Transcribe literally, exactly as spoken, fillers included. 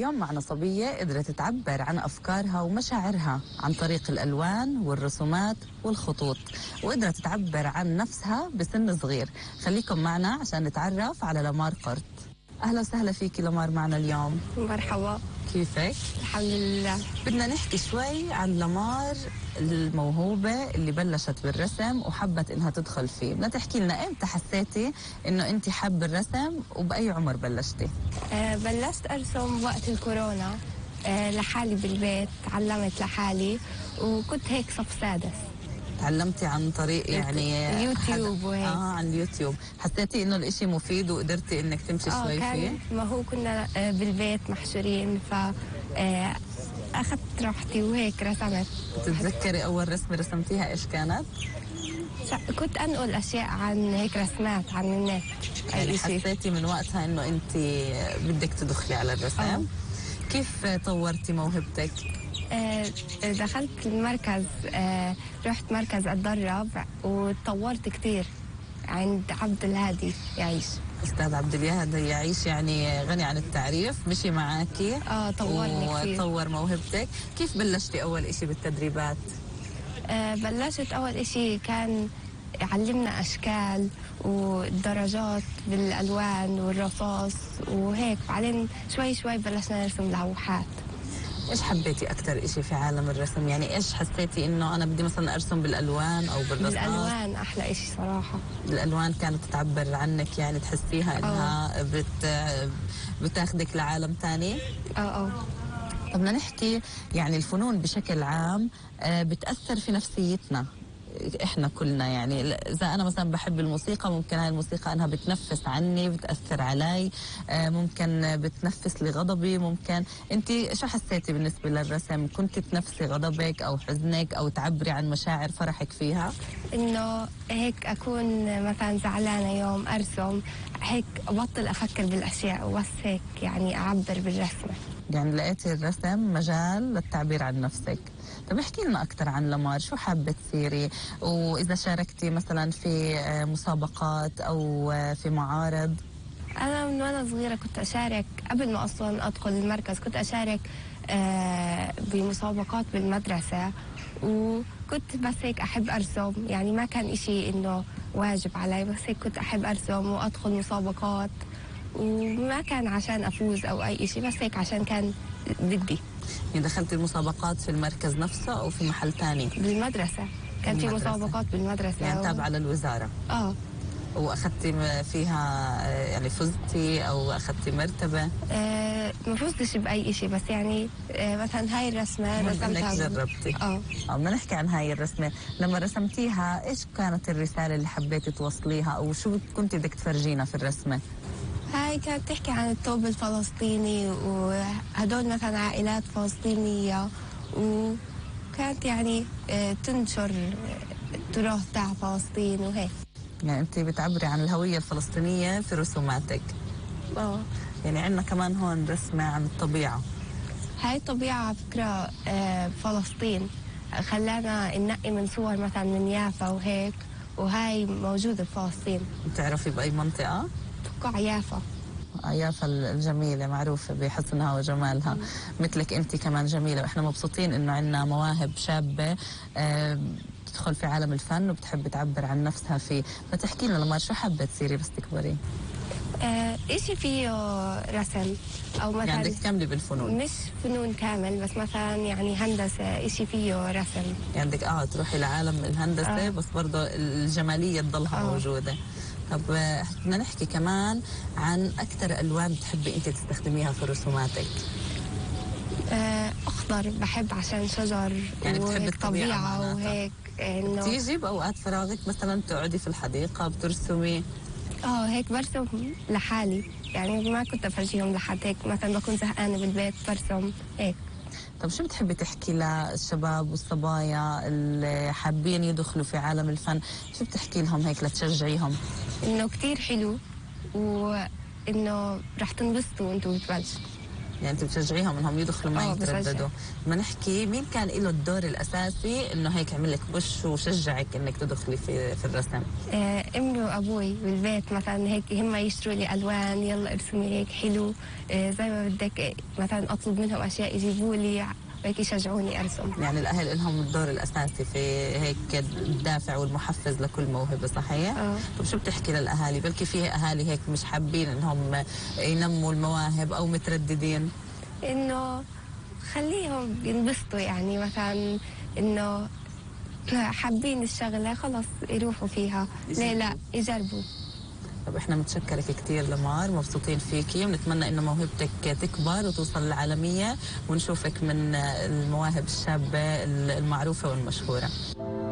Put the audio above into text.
اليوم معنا صبية قدرت تعبر عن أفكارها ومشاعرها عن طريق الألوان والرسومات والخطوط، وقدرت تعبر عن نفسها بسن صغير. خليكم معنا عشان نتعرف على لمار قرط. أهلا وسهلا فيكي لمار معنا اليوم. مرحبا. كيفك؟ الحمد لله. بدنا نحكي شوي عن لمار الموهوبة اللي بلشت بالرسم وحبت إنها تدخل فيه. بدنا تحكي لنا إمتى حسيتي إنه أنت حب الرسم وبأي عمر بلشتي؟ أه بلشت أرسم وقت الكورونا، أه لحالي بالبيت، تعلمت لحالي وكنت هيك صف سادس. تعلمتي عن طريق يعني يوتيوب وهيك. اه عن اليوتيوب. حسيتي انه الاشي مفيد وقدرتي انك تمشي آه شوي فيه؟ ما هو كنا بالبيت محشورين، ف آه اخذت راحتي وهيك رسمت. تتذكري اول رسمه رسمتيها ايش كانت؟ كنت انقل اشياء عن هيك رسمات عن النت. يعني حسيتي من وقتها انه انت بدك تدخلي على الرسم؟ آه. كيف طورتي موهبتك؟ آه دخلت المركز، آه رحت مركز اتدرب وتطورت كتير عند عبد الهادي يعيش. استاذ عبد الهادي يعيش يعني غني عن التعريف، مشي معاكي اه طورني كثير وطور موهبتك. كيف بلشتي اول اشي بالتدريبات؟ آه بلشت اول اشي كان علمنا اشكال ودرجات بالالوان والرصاص وهيك، بعدين شوي شوي بلشنا نرسم لوحات. ايش حبيتي اكثر اشي في عالم الرسم؟ يعني ايش حسيتي انه انا بدي مثلا ارسم بالالوان او بالرصاص؟ بالالوان احلى اشي صراحه. الالوان كانت تعبر عنك، يعني تحسيها انها أوه. بت بتاخدك لعالم ثاني؟ اه اه طب بدنا نحكي يعني الفنون بشكل عام بتاثر في نفسيتنا احنا كلنا. يعني اذا انا مثلا بحب الموسيقى، ممكن هاي الموسيقى انها بتنفس عني، بتاثر علي، ممكن بتنفس لي غضبي. ممكن انت شو حسيتي بالنسبه للرسم؟ كنت تنفسي غضبك او حزنك او تعبري عن مشاعر فرحك فيها؟ انه هيك اكون مثلا زعلانه يوم ارسم هيك ابطل افكر بالاشياء وبس هيك يعني اعبر بالرسمه. يعني لقيتي الرسم مجال للتعبير عن نفسك. طب احكي لنا أكثر عن لمار، شو حابة تصيري؟ وإذا شاركتي مثلا في مسابقات أو في معارض؟ أنا من وأنا صغيرة كنت أشارك، قبل ما أصلا أدخل المركز كنت أشارك بمسابقات بالمدرسة، وكنت بس هيك أحب أرسم. يعني ما كان إشي إنه واجب علي، بس هيك كنت أحب أرسم وأدخل مسابقات، وما كان عشان أفوز أو أي إشي، بس هيك عشان كان بدي. يعني دخلتي المسابقات في المركز نفسه أو في محل تاني؟ بالمدرسة كان في مسابقات بالمدرسة. يعني تابعة للوزارة؟ آه. وأخذتي فيها يعني فزتي أو أخذتي مرتبة؟ آه ما فزتش بأي شيء، بس يعني آه مثلا هاي الرسمة رسمتها. جربتي؟ اه بدنا نحكي عن هاي الرسمة. لما رسمتيها إيش كانت الرسالة اللي حبيتي توصليها، أو شو كنتي بدك تفرجينا في الرسمة؟ هاي كانت تحكي عن الثوب الفلسطيني، وهدول مثلا عائلات فلسطينية، وكانت يعني آه تنشر التراث تاع فلسطين وهيك. يعني انت بتعبري عن الهوية الفلسطينية في رسوماتك. اه يعني عندنا كمان هون رسمة عن الطبيعة. هاي الطبيعة على فكرة آه فلسطين، خلانا ننقي من صور مثلا من يافا وهيك، وهاي موجودة بفلسطين. بتعرفي بأي منطقة؟ توقع يافا. يافا الجميلة معروفة بحسنها وجمالها. مثلك انت كمان جميلة، واحنا مبسوطين انه عندنا مواهب شابة آه تدخل في عالم الفن وبتحب تعبر عن نفسها فيه. فتحكي لنا لما شو حابة تصيري بس تكبري؟ آه إشي فيه رسم أو مثلا يعني بدك تكملي بالفنون؟ مش فنون كامل، بس مثلا يعني هندسة، إشي فيه رسم. يعني بدك اه تروحي لعالم الهندسة، آه. بس برضه الجمالية تضلها آه. موجودة. طب بدنا نحكي كمان عن أكثر ألوان بتحبي أنت تستخدميها في رسوماتك؟ آه أخضر بحب عشان شجر، يعني بتحبي الطبيعة وهيك. إنه بتيجي بأوقات فراغك مثلا تقعدي في الحديقة بترسمي؟ اه هيك برسم لحالي، يعني ما كنت افرجيهم لحد، هيك مثلا بكون زهقانه بالبيت برسم هيك. طب شو بتحبي تحكي للشباب والصبايا اللي حابين يدخلوا في عالم الفن؟ شو بتحكي لهم هيك لتشجعيهم؟ انه كتير حلو، وانه رح تنبسطوا وانتوا بتبلشوا. يعني انت بتشجعيهم انهم يدخلوا ما آه، بشجع. يترددوا. ما نحكي مين كان له الدور الاساسي انه هيك عمل لك بوش وشجعك انك تدخلي في في الرسم؟ آه، امي وابوي بالبيت مثلا هيك هم يشتروا لي الوان، يلا ارسمي هيك حلو، آه، زي ما بدك، آه، مثلا اطلب منهم اشياء يجيبوا لي هيك يشجعوني ارسم. يعني الاهل لهم الدور الاساسي في هيك الدافع والمحفز لكل موهبه، صحيح؟ اه. طب شو بتحكي للاهالي؟ بلكي في اهالي هيك مش حابين انهم ينموا المواهب او مترددين. انه خليهم ينبسطوا، يعني مثلا انه حابين الشغله خلص يروحوا فيها، ليه لا يجربوا. طب احنا متشكرك كثير لمار، مبسوطين فيكي ونتمنى انه موهبتك تكبر وتوصل للعالميه ونشوفك من المواهب الشابه المعروفه والمشهوره.